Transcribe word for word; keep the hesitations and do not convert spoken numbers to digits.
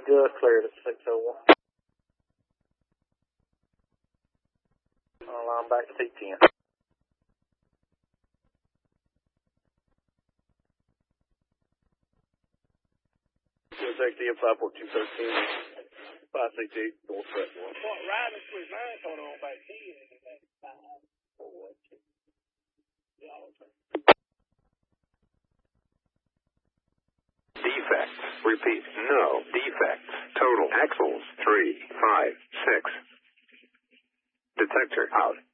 just cleared at six oh one. Line back to T ten. Take the five four two thirteen, five six eight, northwest one. What, riding with mine going on back here? Defects. Repeat. No defects. Total. Axles. Three, five, six. Detector out.